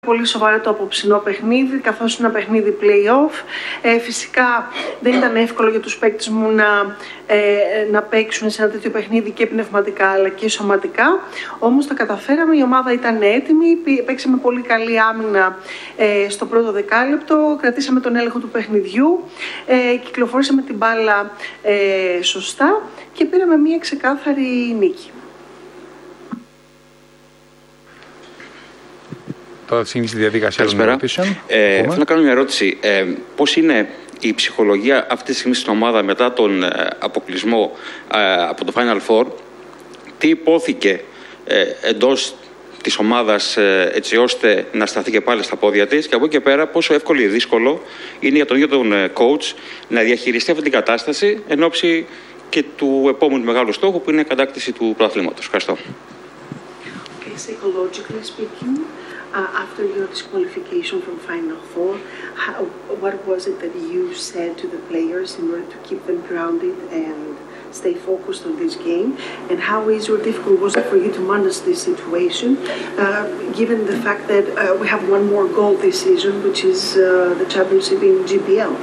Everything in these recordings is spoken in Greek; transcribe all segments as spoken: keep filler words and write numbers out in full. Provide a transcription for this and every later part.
Πολύ σοβαρό το απόψινό παιχνίδι, καθώς είναι ένα παιχνίδι play-off. Ε, φυσικά δεν ήταν εύκολο για τους παίκτες μου να, ε, να παίξουν σε ένα τέτοιο παιχνίδι και πνευματικά αλλά και σωματικά. Όμως τα καταφέραμε, η ομάδα ήταν έτοιμη, παίξαμε πολύ καλή άμυνα ε, στο πρώτο δεκάλεπτο, κρατήσαμε τον έλεγχο του παιχνιδιού, ε, κυκλοφορήσαμε την μπάλα ε, σωστά και πήραμε μια ξεκάθαρη νίκη. Τώρα συνήθιζε τη διαδικασία των ερωτήσεων. Ε, θέλω να κάνω μια ερώτηση. Ε, πώς είναι η ψυχολογία αυτή τη στιγμή στην ομάδα μετά τον ε, αποκλεισμό ε, από το Final Four? Τι υπόθηκε ε, εντός της ομάδας ε, έτσι ώστε να σταθεί και πάλι στα πόδια της, και από εκεί και πέρα πόσο εύκολο ή δύσκολο είναι για τον ίδιο τον ε, coach να διαχειριστεί αυτή την κατάσταση εν ώψη και του επόμενου μεγάλου στόχου που είναι η κατάκτηση του πρωταθλήματος? Ευχαριστώ. Okay, psychologically speaking, Uh, after your disqualification from Final Four, how, what was it that you said to the players in order to keep them grounded and stay focused on this game? And how easy or difficult was it for you to manage this situation, uh, given the fact that uh, we have one more goal this season, which is uh, the championship in G P L?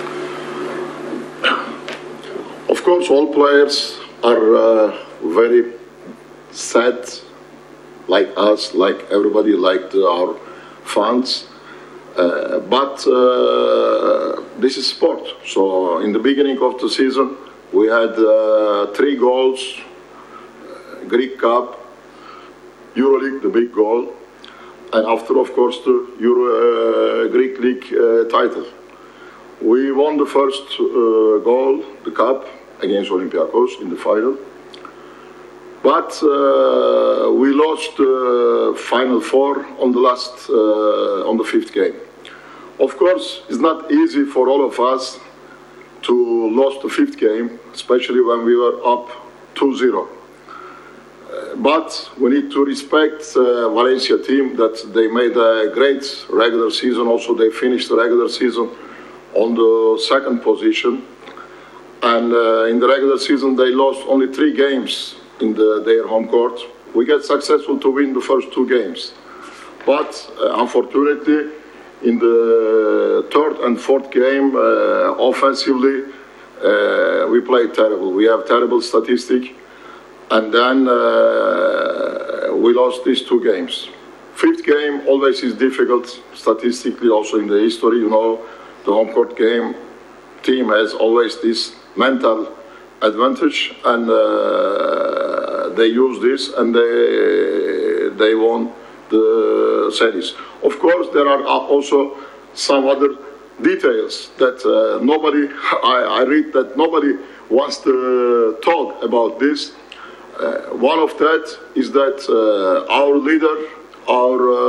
Of course, all players are uh, very sad, like us, like everybody, like the, our fans. Uh, but uh, this is sport. So in the beginning of the season, we had uh, three goals, uh, Greek Cup, EuroLeague, the big goal, and after, of course, the Euro, uh, Greek League uh, title. We won the first uh, goal, the Cup, against Olympiacos in the final. But uh, we lost the uh, Final Four on the last, uh, on the fifth game. Of course, it's not easy for all of us to lose the fifth game, especially when we were up two zero. Uh, but we need to respect uh, Valencia team that they made a great regular season. Also, they finished the regular season on the second position. And uh, in the regular season, they lost only three games in the, their home court. We get successful to win the first two games. But uh, unfortunately, in the third and fourth game, uh, offensively, uh, we played terrible. We have terrible statistic. And then uh, we lost these two games. Fifth game always is difficult statistically, also in the history. You know, the home court game team has always this mental advantage, and uh, they use this and they they won the series. Of course, there are also some other details that uh, nobody, I, I read that nobody wants to talk about this. Uh, one of that is that uh, our leader, our uh,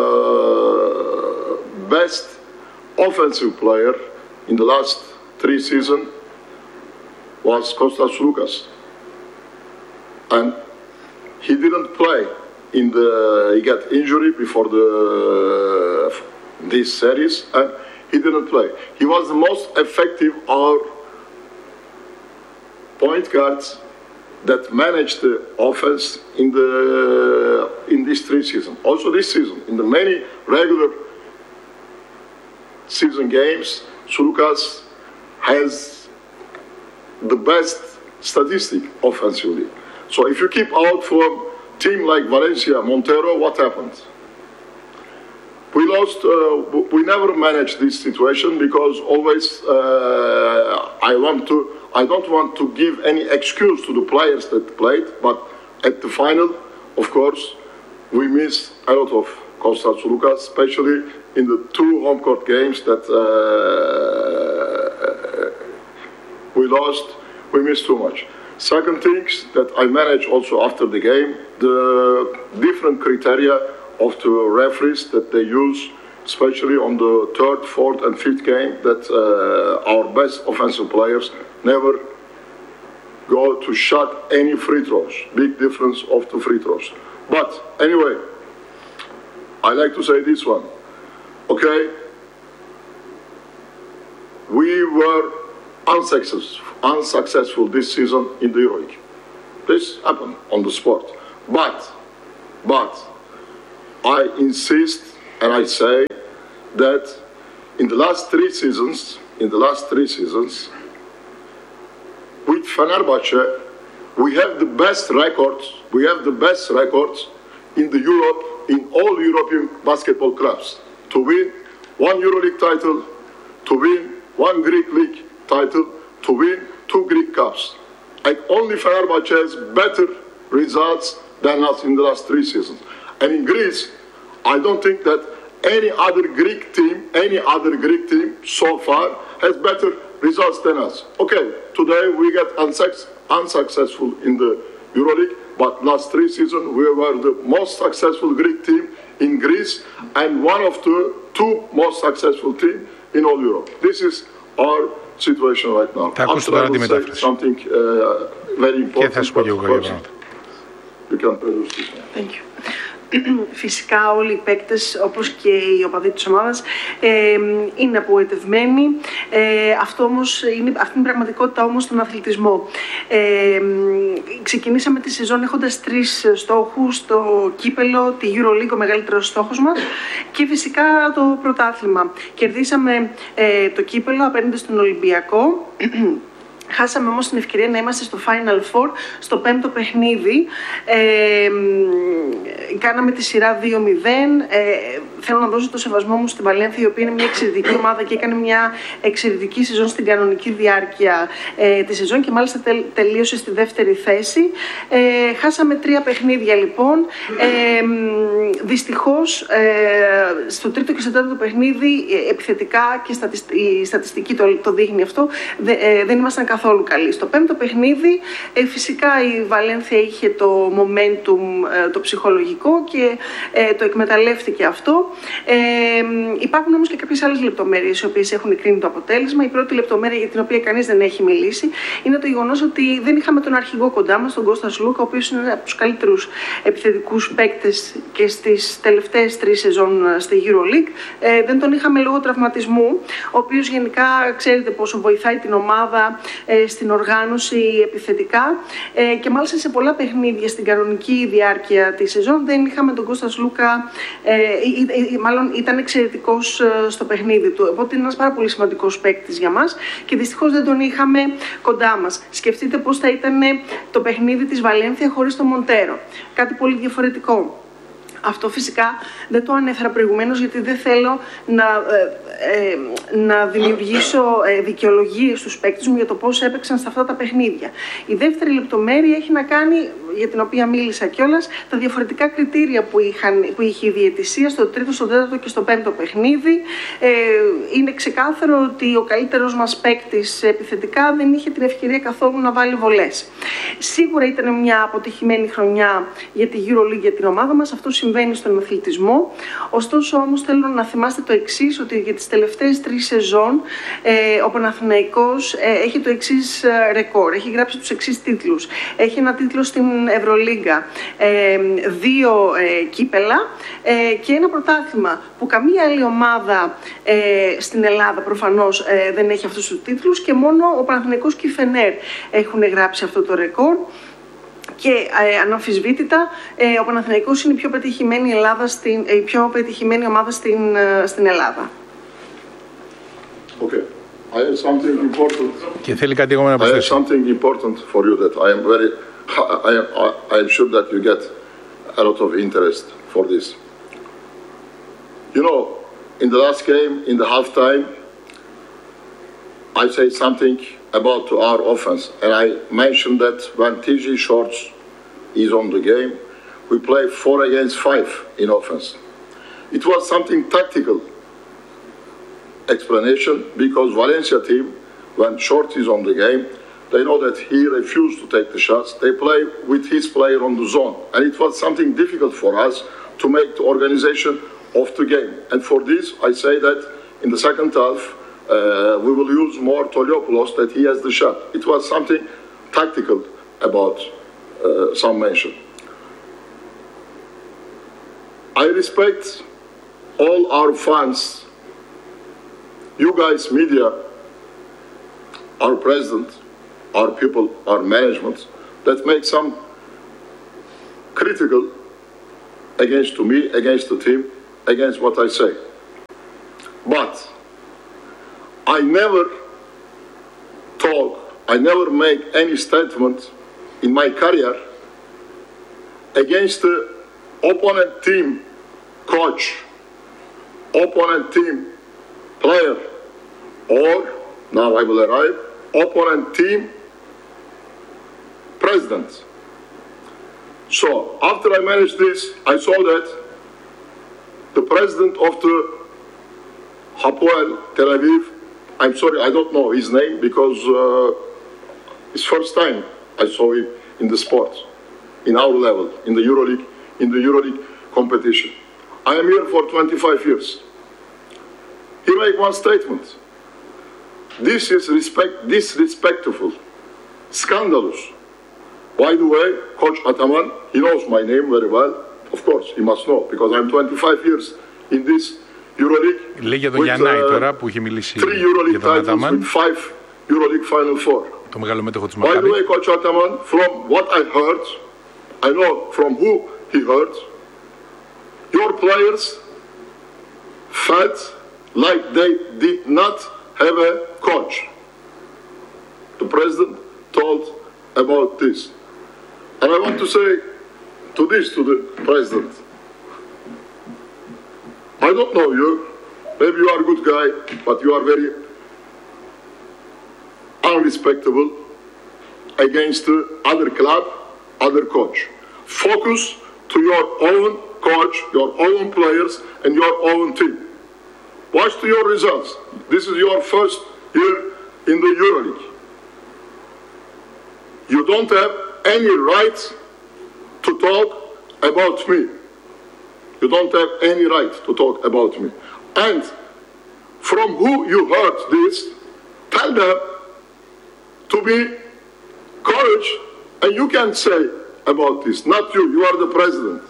best offensive player in the last three seasons was Kostas Sloukas, and he didn't play in the. He got injury before the this series, and he didn't play. He was the most effective our point guard that managed the offense in the in these three seasons. Also this season, in the many regular season games, Sloukas has the best statistic offensively. So if you keep out from team like Valencia, Montero, what happened? We lost, uh, we never managed this situation because always uh, I want to, I don't want to give any excuse to the players that played, but at the final, of course, we missed a lot of Kostas Sloukas, especially in the two home court games that uh, we lost, we missed too much. Second things that I manage also after the game, the different criteria of the referees that they use, especially on the third, fourth and fifth game, that uh, our best offensive players never go to shot any free throws. Big difference of the free throws. But anyway, I like to say this one. Okay, we were unsuccessful, unsuccessful this season in the EuroLeague. This happened on the sport. But, but, I insist and I say that in the last three seasons, in the last three seasons, with Fenerbahce, we have the best records, we have the best records in the Europe, in all European basketball clubs, to win one EuroLeague title, to win one Greek League title, to win two Greek Cups. Like only Fenerbahce has better results than us in the last three seasons. And in Greece, I don't think that any other Greek team, any other Greek team so far has better results than us. Okay, today we get unsuc- unsuccessful in the EuroLeague, but last three seasons we were the most successful Greek team in Greece and one of the two most successful teams in all Europe. This is our situation right now. After I will say something uh, very important. But you can produce this. Thank you. Φυσικά όλοι οι παίκτες, όπως και οι οπαδοί της ομάδας, ε, είναι απογοητευμένοι. Ε, αυτό όμως είναι, αυτή είναι η πραγματικότητα όμως στον αθλητισμό. Ε, ξεκινήσαμε τη σεζόν έχοντας τρεις στόχους, το κύπελο, τη EuroLeague, ο μεγαλύτερος στόχος μας, και φυσικά το πρωτάθλημα. Κερδίσαμε ε, το κύπελο απέναντι στον Ολυμπιακό. Χάσαμε όμως την ευκαιρία να είμαστε στο Final Four, στο πέμπτο παιχνίδι. Ε, κάναμε τη σειρά δύο μηδέν. Ε, θέλω να δώσω το σεβασμό μου στην Βαλένθια, η οποία είναι μια εξαιρετική ομάδα και έκανε μια εξαιρετική σεζόν στην κανονική διάρκεια ε, τη σεζόν και μάλιστα τελ, τελείωσε στη δεύτερη θέση. Ε, χάσαμε τρία παιχνίδια λοιπόν. Ε, δυστυχώς ε, στο τρίτο και στο τέταρτο παιχνίδι ε, επιθετικά και η στατιστική το, το δείχνει αυτό, δε, ε, δεν ήμασταν καθόλου καλοί. Στο πέμπτο παιχνίδι ε, φυσικά η Βαλένθια είχε το momentum ε, το ψυχολογικό και ε, το εκμεταλλεύτηκε αυτό. Ε, υπάρχουν όμως και κάποιες άλλες λεπτομέρειες οι οποίες έχουν κρίνει το αποτέλεσμα. Η πρώτη λεπτομέρεια για την οποία κανείς δεν έχει μιλήσει είναι το γεγονός ότι δεν είχαμε τον αρχηγό κοντά μας, τον Κώστα Σλούκα, ο οποίος είναι από τους καλύτερους επιθετικούς παίκτες και στις τελευταίες τρεις σεζόν στη EuroLeague. Ε, δεν τον είχαμε λόγω τραυματισμού, ο οποίος γενικά ξέρετε πόσο βοηθάει την ομάδα ε, στην οργάνωση επιθετικά ε, και μάλιστα σε πολλά παιχνίδια στην κανονική διάρκεια της σεζόν δεν είχαμε τον Κώστα Σλούκα, ε, ή, ή, μάλλον ήταν εξαιρετικός ε, στο παιχνίδι του. Οπότε είναι ένας πάρα πολύ σημαντικός παίκτης για μας και δυστυχώς δεν τον είχαμε κοντά μας. Σκεφτείτε πώς θα ήταν το παιχνίδι της Βαλένθια χωρίς τον Μοντέρο. Κάτι πολύ διαφορετικό. Αυτό φυσικά δεν το ανέφερα προηγουμένως γιατί δεν θέλω να, ε, ε, να δημιουργήσω ε, δικαιολογίες στους παίκτες μου για το πώς έπαιξαν σε αυτά τα παιχνίδια. Η δεύτερη λεπτομέρεια έχει να κάνει, για την οποία μίλησα κιόλας, τα διαφορετικά κριτήρια που, είχαν, που είχε η διαιτησία στο τρίτο, στο τέταρτο και στο πέμπτο παιχνίδι. Ε, είναι ξεκάθαρο ότι ο καλύτερος μας παίκτης επιθετικά δεν είχε την ευκαιρία καθόλου να βάλει βολές. Σίγουρα ήταν μια αποτυχημένη χρονιά για τη EuroLeague για την ομάδα μας. Αυτό συμβαίνει στον αθλητισμό. Ωστόσο όμως θέλω να θυμάστε το εξής, ότι για τις τελευταίες τρεις σεζόν ε, ο Παναθηναϊκός ε, έχει το εξής ε, ρεκόρ, έχει γράψει τους εξής τίτλους. Έχει ένα τίτλο στην Ευρωλίγκα, ε, δύο ε, κύπελα ε, και ένα πρωτάθλημα που καμία άλλη ομάδα ε, στην Ελλάδα προφανώς ε, δεν έχει αυτούς τους τίτλους και μόνο ο Παναθηναϊκός και η Φενέρ έχουν γράψει αυτό το ρεκόρ. Και ε, αναμφισβήτητα ε, ο Παναθηναϊκός είναι η πιο πετυχημένη, Ελλάδα στην, ε, η πιο πετυχημένη ομάδα στην, ε, στην Ελλάδα. Okay. I have something important. Και θέλει κάτι ακόμα να I have προσθέσει. something important for you that I am very, I am, I am sure that you get a lot of interest for this. You know, in the last game, in the halftime, I say something about our offense, and I mentioned that when T J Shorts is on the game, we play four against five in offense. It was something tactical explanation because Valencia team, when Short is on the game, they know that he refused to take the shots. They play with his player on the zone, and it was something difficult for us to make the organization of the game. And for this, I say that in the second half, Uh, we will use more Toliopoulos that he has the shot. It was something tactical about uh, some mention. I respect all our fans, you guys, media, our president, our people, our management, that make some critical against to me, against the team, against what I say. But I never talk, I never make any statement in my career against the opponent team coach, opponent team player, or, now I will arrive, opponent team president. So after I managed this, I saw that the president of the Hapoel Tel Aviv, I'm sorry, I don't know his name because uh, it's first time I saw him in the sport, in our level, in the EuroLeague, in the EuroLeague competition. I am here for twenty-five years. He made one statement. This is respect, disrespectful, scandalous. By the way, Coach Ataman, he knows my name very well. Of course, he must know, because I'm twenty-five years in this EuroLeague. Λέει για τον Γιαννάη τώρα που είχε μιλήσει για τον Αταμάν. Five EuroLeague Final Four. Το μεγάλο μέτοχο της By Μακάμπι. the way, Coach Ataman, from what I heard, I know from who he heard, your players felt like they did not have a coach. The president told about this. And I want to say to this, to the president, I don't know you, maybe you are a good guy, but you are very unrespectable against the other club, other coach. Focus to your own coach, your own players, and your own team. Watch to your results. This is your first year in the EuroLeague. You don't have any right to talk about me. You don't have any right to talk about me. And from who you heard this, tell them to be courage, and you can say about this, not you, you are the president.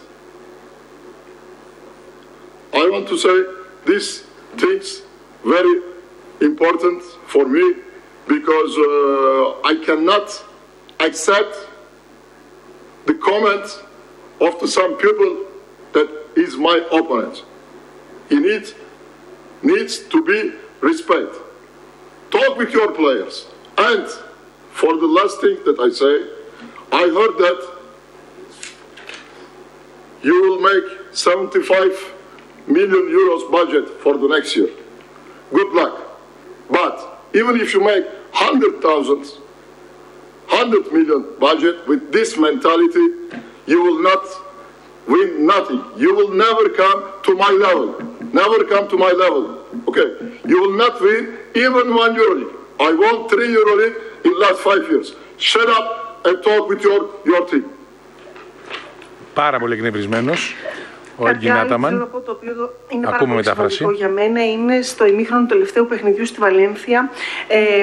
I want to say these things very important for me, because uh, I cannot accept the comment of the some people that is my opponent. He needs, needs to be respect. Talk with your players. And for the last thing that I say, I heard that you will make seventy-five million euros budget for the next year. Good luck. But even if you make one hundred thousand, one hundred million budget with this mentality, you will not win nothing. You will never come to my level. Never come to my level. Okay? You will not win even one EuroLeague. I won three EuroLeague in the last five years. Shut up and talk with your, your team. Πάρα πολύ εκνευρισμένος ο Κάτι άλλο Αταμάν. θέλω να πω, το οποίο είναι πάρα Ακούμε πολύ μετάφραση. σημαντικό για μένα, είναι στο ημίχρονο του τελευταίου παιχνιδιού στη Βαλένθια. Ε, ε,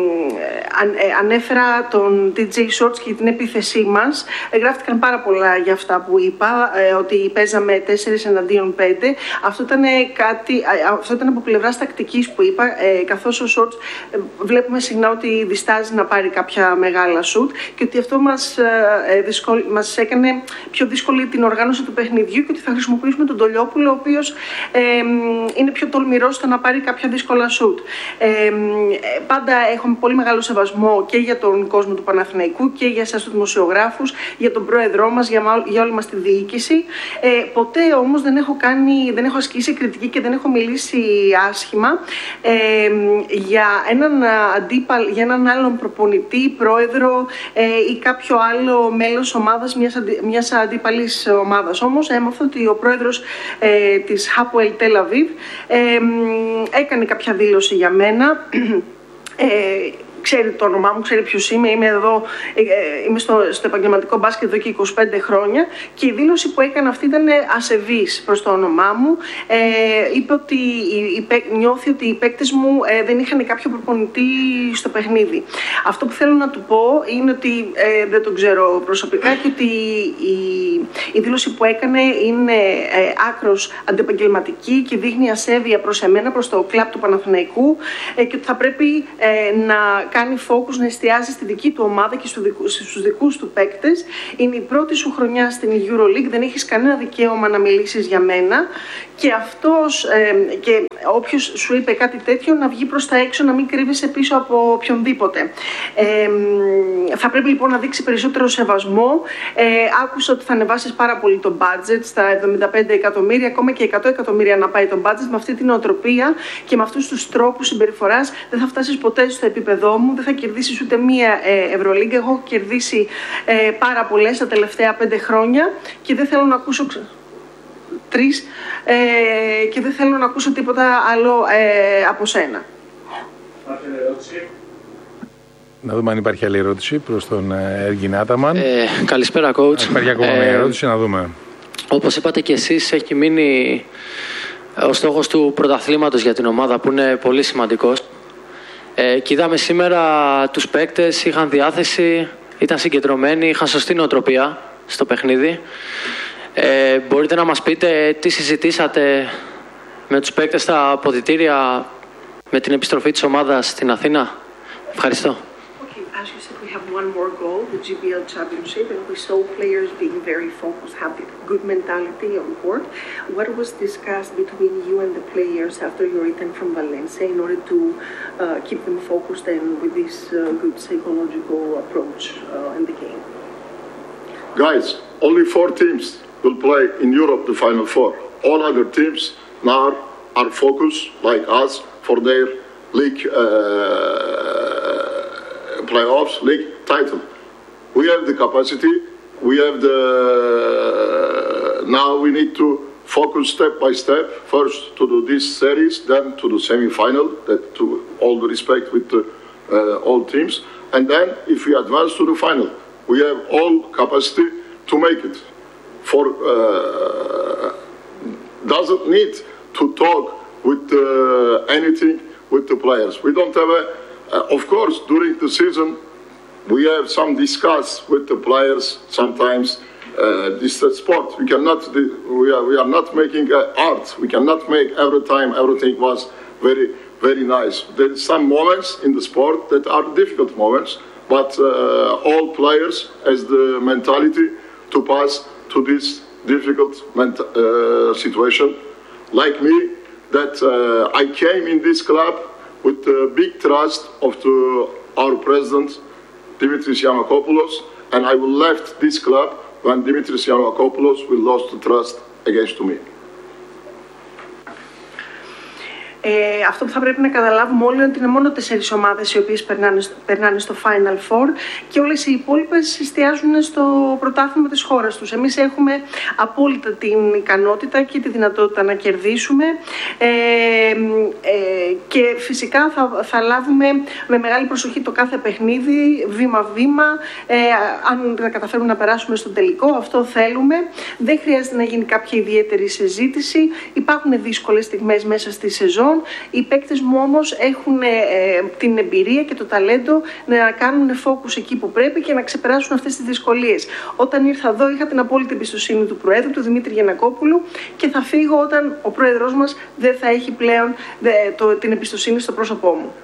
ανέφερα τον ντι τζέι Shorts και την επίθεσή μας. Ε, γράφτηκαν πάρα πολλά για αυτά που είπα, ε, ότι παίζαμε τέσσερις εναντίον πέντε. Αυτό ήταν, κάτι, ε, αυτό ήταν από πλευράς τακτικής που είπα, ε, καθώς ο Shorts ε, βλέπουμε συχνά ότι διστάζει να πάρει κάποια μεγάλα σουτ και ότι αυτό μας, ε, δυσκολ, μας έκανε πιο δύσκολη την οργάνωση του παιχνιδιού και ότι θα χρησιμοποιήσουμε τον Τολιόπουλο, ο οποίος ε, είναι πιο τολμηρός στο να πάρει κάποια δύσκολα σουτ. Ε, πάντα έχουμε πολύ μεγάλο σεβασμό και για τον κόσμο του Παναθηναϊκού και για εσάς τους δημοσιογράφους, για τον πρόεδρό μας, για, για όλη μας τη διοίκηση. Ε, ποτέ όμως δεν έχω, κάνει, δεν έχω ασκήσει κριτική και δεν έχω μιλήσει άσχημα ε, για, έναν αντίπαλ, για έναν άλλον προπονητή, πρόεδρο ε, ή κάποιο άλλο μέλος ομάδας, μιας, αντι, μιας αντίπαλης ομάδας. Όμως έμαθα ότι ο πρόεδρος ε, της Hapoel Tel Aviv ε, έκανε κάποια δήλωση για μένα. Ε, ξέρει το όνομά μου, ξέρει ποιος είμαι, είμαι εδώ, ε, είμαι στο, στο επαγγελματικό μπάσκετ εδώ και είκοσι πέντε χρόνια και η δήλωση που έκανε αυτή ήταν ασεβής προς το όνομά μου. Ε, είπε ότι οι, οι, νιώθει ότι οι παίκτες μου ε, δεν είχαν κάποιο προπονητή στο παιχνίδι. Αυτό που θέλω να του πω είναι ότι ε, δεν τον ξέρω προσωπικά και ότι η, η δήλωση που έκανε είναι ε, άκρος αντιεπαγγελματική και δείχνει ασέβεια προς εμένα, προς το κλαμπ του Παναθηναϊκού ε, και ότι θα πρέπει ε, να κάνει focus, να εστιάζει στη δική του ομάδα και στους δικούς του παίκτες. Είναι η πρώτη σου χρονιά στην EuroLeague, δεν έχεις κανένα δικαίωμα να μιλήσεις για μένα και αυτός ε, και όποιος σου είπε κάτι τέτοιο να βγει προς τα έξω, να μην κρύβεσαι πίσω από οποιονδήποτε. Ε, θα πρέπει λοιπόν να δείξει περισσότερο σεβασμό. Ε, άκουσα ότι θα ανεβάσεις πάρα πολύ το budget στα εβδομήντα πέντε εκατομμύρια, ακόμα και εκατό εκατομμύρια να πάει το budget. Με αυτή την οτροπία και με αυτούς τους τρόπους συμπεριφοράς δεν θα φτάσεις ποτέ στο επίπεδό μου, δεν θα κερδίσεις ούτε μία ε, Ευρωλίγκα. Εγώ έχω κερδίσει ε, πάρα πολλές τα τελευταία πέντε χρόνια και δεν θέλω να ακούσω τρεις ε, και δεν θέλω να ακούσω τίποτα άλλο ε, από σένα. Να δούμε αν υπάρχει άλλη ερώτηση προς τον Έργιν Άταμαν. Ε, καλησπέρα, coach. Υπάρχει ακόμα ε, μια ερώτηση, να δούμε. Όπως είπατε και εσείς, έχει μείνει ο στόχος του πρωταθλήματος για την ομάδα, που είναι πολύ σημαντικός. Ε, και είδαμε σήμερα τους παίκτες, είχαν διάθεση, ήταν συγκεντρωμένοι, είχαν σωστή νοοτροπία στο παιχνίδι. Ε, μπορείτε να μας πείτε τι συζητήσατε με τους παίκτες στα αποδυτήρια με την επιστροφή της ομάδας στην Αθήνα? Ευχαριστώ. As you said, we have one more goal, the G B L Championship, and we saw players being very focused, have the good mentality on court. What was discussed between you and the players after your return from Valencia in order to uh, keep them focused and with this uh, good psychological approach uh, in the game? Guys, only four teams will play in Europe the Final Four. All other teams now are focused, like us, for their league uh, playoffs, league title. We have the capacity, we have the, now we need to focus step by step, first to do this series, then to the semi-final, that to all the respect with the, uh, all teams, and then if we advance to the final, we have all capacity to make it. For, uh, doesn't need to talk with uh, anything with the players. We don't have a, uh, of course, during the season, we have some discuss with the players sometimes. Uh, this is sport. We cannot, we are, we are not making uh, art. We cannot make every time everything was very, very nice. There are some moments in the sport that are difficult moments, but uh, all players has the mentality to pass to this difficult ment- uh, situation. Like me, that uh, I came in this club with the big trust of the, our president, Dimitris Yamakopoulos, and I will left this club when Dimitris Yamakopoulos will lost the trust against me. Ε, αυτό που θα πρέπει να καταλάβουμε όλοι είναι ότι είναι μόνο τέσσερις ομάδες οι οποίες περνάνε, περνάνε στο Final Four και όλες οι υπόλοιπες εστιάζουν στο πρωτάθλημα της χώρας τους. Εμείς έχουμε απόλυτα την ικανότητα και τη δυνατότητα να κερδίσουμε ε, ε, και φυσικά θα, θα λάβουμε με μεγάλη προσοχή το κάθε παιχνίδι, βήμα-βήμα, ε, αν θα καταφέρουμε να περάσουμε στον τελικό, αυτό θέλουμε. Δεν χρειάζεται να γίνει κάποια ιδιαίτερη συζήτηση, υπάρχουν δύσκολες στιγμές μέσα στη σεζόν. Οι παίκτες μου όμως έχουν ε, την εμπειρία και το ταλέντο να κάνουν focus εκεί που πρέπει και να ξεπεράσουν αυτές τις δυσκολίες. Όταν ήρθα εδώ είχα την απόλυτη εμπιστοσύνη του Προέδρου, του Δημήτρη Γιαννακόπουλου, και θα φύγω όταν ο Πρόεδρος μας δεν θα έχει πλέον δε, το, την εμπιστοσύνη στο πρόσωπό μου.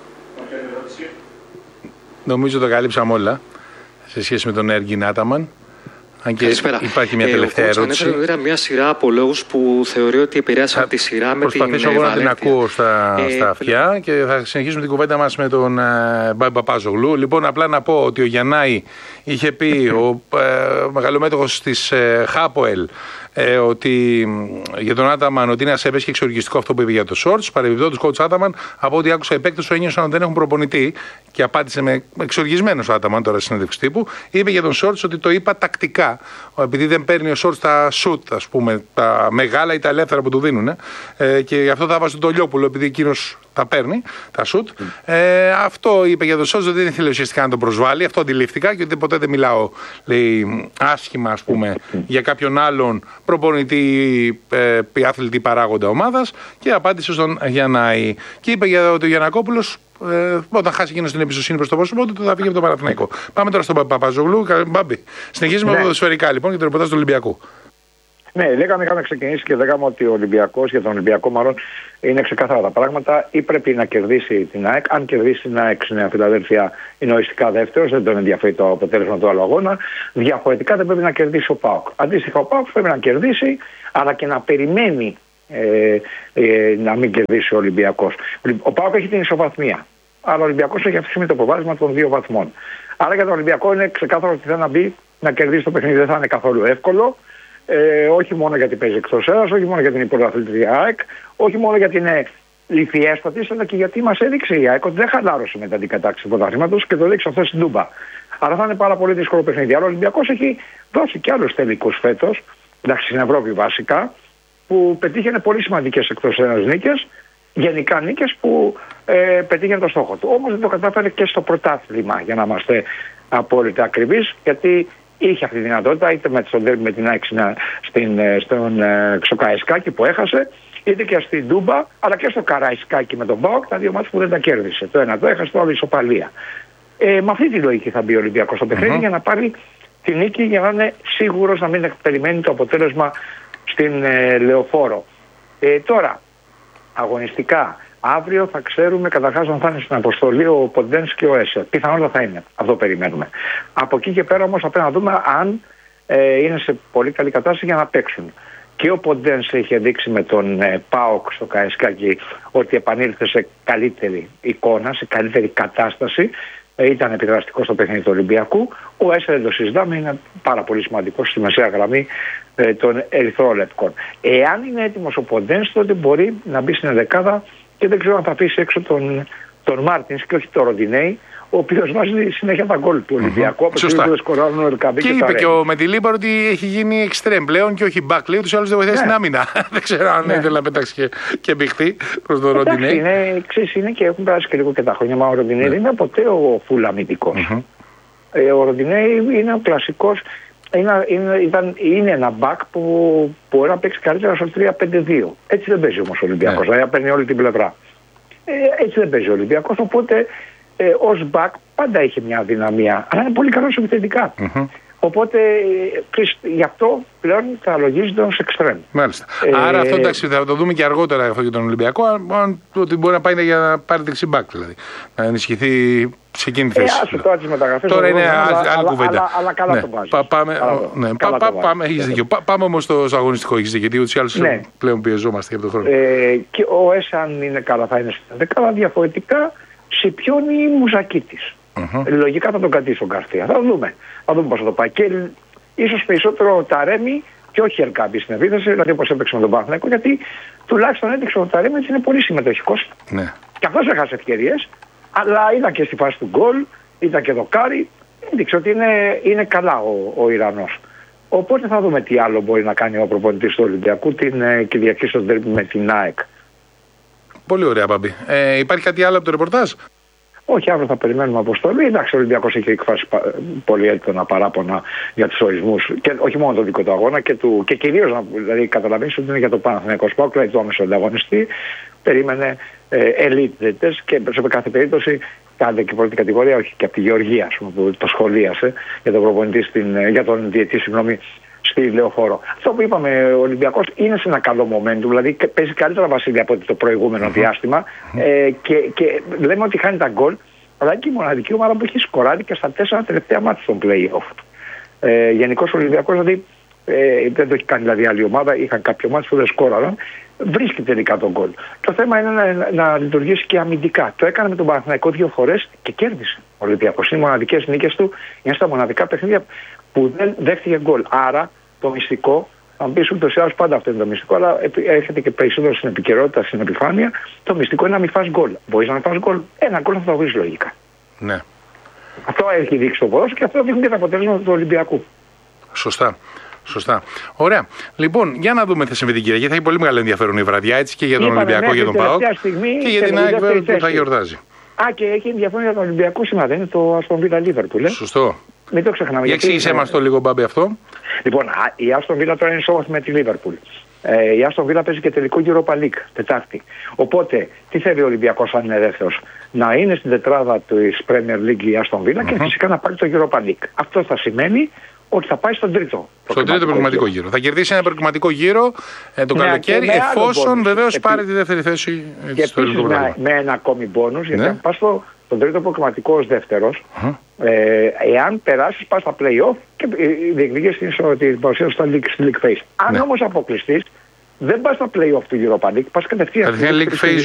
Νομίζω το καλύψαμε όλα σε σχέση με τον Έργιν Άταμαν. Αν και υπάρχει μια τελευταία ε, ερώτηση. Ανέφερε μια σειρά από λόγους που θεωρεί ότι επηρέασαν τη σειρά με την Βαλένθια. Προσπαθήσω εγώ να την ακούω στα, ε, στα αυτιά και θα συνεχίσουμε την κουβέντα μας με τον ε, Μπάμπη Παπάζογλου. Λοιπόν, απλά να πω ότι ο Γιαννάη είχε πει, ο ε, μεγαλομέτωχος της ε, Χάποελ, Ε, ότι για τον Άταμαν ότι είναι ασέβες και εξοργιστικό αυτό που είπε για το Shorts. Παρεμπιπτόντως, coach Άταμαν, από ό,τι άκουσα, οι παίκτες του ένιωσαν ότι δεν έχουν προπονητή και απάντησε με εξοργισμένος ο Άταμαν τώρα στη συνέντευξη τύπου. Είπε για τον Shorts ότι το είπα τακτικά. Επειδή δεν παίρνει ο Shorts τα shoot, ας πούμε, τα μεγάλα ή τα ελεύθερα που του δίνουν. Ε, και γι' αυτό θα βάζει τον Τολιόπουλο, επειδή εκείνος τα παίρνει, τα shoot. Ε, αυτό είπε για τον Shorts, ότι δεν ήθελε ουσιαστικά να τον προσβάλλει. Αυτό αντιλήφθηκα και ότι ποτέ δεν μιλάω, λέει, άσχημα, ας πούμε, για κάποιον άλλον προπονητή ε, αθλητή παράγοντα ομάδας, και απάντησε στον Γιαννάη. Και είπε για ότι ο Γιαννακόπουλος, ε, όταν χάσει εκείνος την εμπιστοσύνη προς το πρόσωπό του, θα φύγει από το Παναθηναϊκό. Πάμε τώρα στον Παπαζογλου. Μπάμπη. Συνεχίζουμε με ναι. ποδοσφαιρικά λοιπόν και το ρεπορτάζ του Ολυμπιακού. Ναι, λέγαμε, είχαμε ξεκινήσει και λέγαμε ότι ο Ολυμπιακός, για τον Ολυμπιακό μάλλον, είναι ξεκάθαρα τα πράγματα. Ή πρέπει να κερδίσει την ΑΕΚ. Αν κερδίσει την ΑΕΚ στη Νέα Φιλαδέλφια, είναι οριστικά δεύτερος, δεν τον ενδιαφέρει το αποτέλεσμα του άλλου αγώνα. Διαφορετικά δεν πρέπει να κερδίσει ο ΠΑΟΚ. Αντίστοιχα, ο ΠΑΟΚ πρέπει να κερδίσει, αλλά και να περιμένει ε, ε, να μην κερδίσει ο Ολυμπιακός. Ο ΠΑΟΚ έχει την ισοβαθμία. Αλλά ο Ολυμπιακός έχει αυτή τη στιγμή το προβάδισμα των δύο βαθμών. Άρα για τον Ολυμπιακό είναι ξεκάθαρο ότι θέλει να μπει να κερδίσει το παιχνίδι. Δεν θα είναι καθόλου εύκολο. Ε, όχι μόνο γιατί παίζει εκτός έδρας, όχι μόνο γιατί είναι η πρωταθλήτρια ΑΕΚ, όχι μόνο γιατί είναι λυθιέστατη, αλλά και γιατί μας έδειξε η ΑΕΚ ότι δεν χαλάρωσε μετά την κατάκτηση του πρωταθλήματος και το έδειξε αυτό στην Τούμπα. Άρα θα είναι πάρα πολύ δύσκολο παιχνίδι. Αλλά ο Ολυμπιακός έχει δώσει και άλλους τελικούς φέτος, εντάξει στην Ευρώπη βασικά, που πετύχαινε πολύ σημαντικές εκτός έδρας νίκες, γενικά νίκες που ε, πετύχαινε το στόχο του. Όμως δεν το κατάφερε και στο πρωτάθλημα, για να είμαστε απόλυτα ακριβείς, γιατί είχε αυτή τη δυνατότητα, είτε με, με την ΑΕΚ στην, στον ε, Ξοκαϊσκάκη που έχασε, είτε και στην Τούμπα, αλλά και στο Καραϊσκάκη με τον ΠΑΟΚ, τα δύο μάτια που δεν τα κέρδισε. Το ένα το έχασε, το άλλο ισοπαλία. Ε, με αυτή τη λογική θα μπει ο Ολυμπιακός στο παιχνίδι mm-hmm. για να πάρει τη νίκη, για να είναι σίγουρος να μην περιμένει το αποτέλεσμα στην ε, Λεωφόρο. Ε, τώρα, αγωνιστικά, αύριο θα ξέρουμε καταρχάς αν θα είναι στην αποστολή ο Ποντένς και ο Έσερ. Πιθανότατα θα είναι. Αυτό περιμένουμε. Από εκεί και πέρα όμως θα πρέπει να δούμε αν ε, είναι σε πολύ καλή κατάσταση για να παίξουν. Και ο Ποντένς είχε δείξει με τον ε, ΠΑΟΚ στο Καϊσκάκι ότι επανήλθε σε καλύτερη εικόνα, σε καλύτερη κατάσταση. Ε, ήταν επιδραστικό στο παιχνίδι του Ολυμπιακού. Ο Έσερ δεν το συζητάμε, είναι πάρα πολύ σημαντικό στη μεσαία γραμμή ε, των ερυθρόλεπτκων. Εάν είναι έτοιμος ο Ποντένς, τότε μπορεί να μπει στην ενδεκάδα. Και δεν ξέρω αν θα αφήσει έξω τον, τον Μάρτινς και όχι τον Ροντινέη, ο οποίος βάζει συνέχεια τα γκολ του Ολυμπιακού. Mm-hmm. Σωστά. Και, και είπε και ο Μεντιλίμπαρ ότι έχει γίνει εξτρέμ πλέον και όχι μπακ. Λέει ότι τους άλλους δεν βοηθάει ναι. στην άμυνα. Δεν ξέρω αν ναι. ήθελε να πετάξει και, και μπηχτεί προς τον Ροντινέη. Είναι, ξέρεις, είναι και έχουν περάσει και λίγο και τα χρόνια. Μα ο Ροντινέη δεν είναι ποτέ ο φουλ αμυντικός. Mm-hmm. Ε, ο Ροντινέη είναι ο κλασικός. Είναι, είναι, ήταν, είναι ένα μπακ που μπορεί να παίξει καλύτερα στο τρία πέντε δύο. Έτσι δεν παίζει όμως ο Ολυμπιακός, δηλαδή παίρνει όλη την πλευρά. Ε, έτσι δεν παίζει ο Ολυμπιακός, οπότε ε, ως μπακ πάντα έχει μια δυναμία, αλλά είναι πολύ καλός επιθετικά. Mm-hmm. Οπότε ε, γι' αυτό πλέον θα λογίζεται ως εξτρέμ. Μάλιστα. Ε, Άρα αυτό εντάξει, θα το δούμε και αργότερα αυτό για τον Ολυμπιακό, αν, ότι μπορεί να πάει για να πάρει δεξί μπακ, δηλαδή. Να ενισχυθεί σε εκείνη τη θέση. Ε, τώρα τις μεταγραφές. Τώρα είναι άλλη κουβέντα. Αλλά, αλλά καλά ναι. το βάζεις. Πα, πάμε, ναι. πα, πα, πάμε, έχεις δίκιο. Πα, πάμε όμως στο αγωνιστικό, έχεις δίκιο, γιατί ούτως ή άλλως ναι. πλέον πιεζόμαστε για τον χρόνο. Ε, και ο ΕΣ αν είναι καλά θα είναι στην δεκάδα, διαφορετικά Σιπιώνει η Μουζακίτης. Mm-hmm. Λογικά θα τον κρατήσει ο Γκαρθία. Θα δούμε. Θα δούμε πώς θα το πάει. Και ίσως περισσότερο Ταρέμι και όχι Ελκάμπη στην επίθεση, δηλαδή όπως έπαιξε με τον Παναθηναϊκό, γιατί τουλάχιστον έδειξε ο Ταρέμι ότι είναι πολύ συμμετοχικός. Ναι. Και αυτός έχασε ευκαιρίες, αλλά ήταν και στη φάση του γκολ, ήταν και δοκάρι, έδειξε ότι είναι, είναι καλά ο, ο Ιρανός. Οπότε θα δούμε τι άλλο μπορεί να κάνει ο προπονητής του Ολυμπιακού την ε, Κυριακή στο ντέρμπι με την ΑΕΚ. Πολύ ωραία, Μπάμπη. Ε, υπάρχει κάτι άλλο από το ρεπορτάζ? Όχι, αύριο θα περιμένουμε αποστολή. Εντάξει, ο Ολυμπιακός έχει εκφράσει πολύ έντονα παράπονα για τους ορισμούς. Και όχι μόνο το δικό του αγώνα και, του, και κυρίως, δηλαδή, καταλαβαίνεις ότι είναι για το Παναθηναϊκό Σπάκ, δηλαδή το άμεσο ανταγωνιστή. Περίμενε ελίτ διαιτητές και σε κάθε περίπτωση κάντε και πρώτη κατηγορία, όχι και από τη Γεωργία, ας πούμε, που το σχολίασε για τον προπονητή, στην, για τον διαιτητή, συγγνώμη, στη Λεωφόρο. Αυτό που είπαμε, ο Ολυμπιακός είναι σε ένα καλό momentum, δηλαδή παίζει καλύτερα, Βασίλη, από το προηγούμενο mm-hmm. διάστημα ε, και, και λέμε ότι χάνει τα γκολ, αλλά και η μοναδική ομάδα που έχει σκοράρει και στα τέσσερα τελευταία μάτια στον play-off. Ε, Γενικώς ο Ολυμπιακός, δηλαδή ε, δεν το έχει κάνει δηλαδή άλλη ομάδα, είχαν κάποιο μάτια που δεν σκόραραν, βρίσκει τελικά τον γκολ. Το θέμα είναι να, να, να λειτουργήσει και αμυντικά. Το έκανε με τον Παναθηναϊκό δύο φορές και κέρδισε ο Ολυμπιακός. Είναι οι μοναδικές νίκες του, είναι στα μοναδικά παιχνίδια που δεν δέχτηκε γκολ. Άρα το μυστικό, θα μου πεις ούτως ή άλλως πάντα αυτό είναι το μυστικό, αλλά έρχεται και περισσότερο στην επικαιρότητα, στην επιφάνεια. Το μυστικό είναι να μην φας γκολ. Μπορείς να μην φας γκολ, ένα γκολ θα το βρεις λογικά. Ναι. Αυτό έχει δείξει το ποδόσφαιρο και αυτό δείχνει και τα αποτέλεσματα του Ολυμπιακού. Σωστά. Σωστά. Ωραία. Λοιπόν, για να δούμε τι θα συμβεί την Κυριακή. Θα έχει πολύ μεγάλο ενδιαφέρον η βραδιά, έτσι και για τον Είπαμε, Ολυμπιακό, ναι, για τον ΠΑΟΚ και για την ΑΕΚ που θα γιορτάζει. Α, και έχει ενδιαφέρον για τον Ολυμπιακό σήμερα, δεν είναι το Άστον Βίλα Λίβερπουλ. Σωστό. Μην το ξεχνάμε. Για εξήγησέ μας το λίγο, Μπάμπη, αυτό. Λοιπόν, η Άστον Βίλα τώρα είναι σώμαθη με τη Λίβερπουλ. Ε, η Άστον Βίλα παίζει και τελικό Europa League Τετάρτη. Οπότε, τι θέλει ο Ολυμπιακός αν είναι δεύτερος? Να είναι στην τετράδα της Premier League η Άστον Βίλα mm-hmm. και φυσικά να πάρει το Europa League. Αυτό θα σημαίνει Όχι, θα πάει στον τρίτο. Στον τρίτο προκριματικό γύρο. Θα κερδίσει ένα προκριματικό γύρο ε, το ναι, καλοκαίρι, εφόσον βεβαίως πάρει τη δεύτερη θέση και στο ελληνικό πρωτάθλημα. Με, με ένα ακόμη μπόνους, γιατί ναι. αν πας στο, στον τρίτο προκριματικό ως δεύτερος, uh-huh. ε, εάν περάσεις, πας στα play-off και διεκδικείς την παρουσία σου στη League Phase. Αν ναι. όμως αποκλειστείς, δεν πας στα play-off του Europa League, πας κατευθείαν στη League Phase.